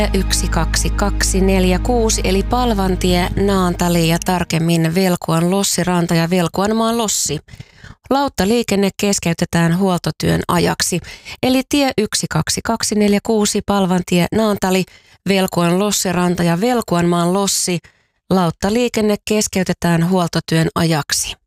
12246 eli Palvantie, Naantali ja tarkemmin Velkuan Lossiranta ja Velkuanmaan Lossi. Lauttaliikenne keskeytetään huoltotyön ajaksi. Eli tie 12246 Palvantie, Naantali, Velkuan Lossiranta ja Velkuanmaan Lossi. Lauttaliikenne keskeytetään huoltotyön ajaksi.